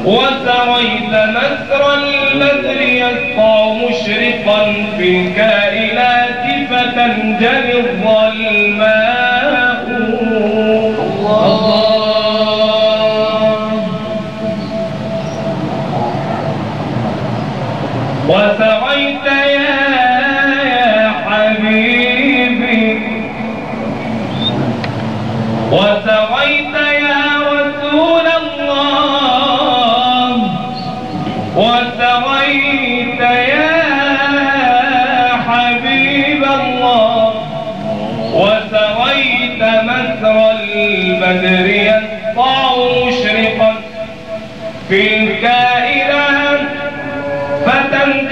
وسريت مسر البدر يسطع مشرقا في الكائنات فتنجلي الظلام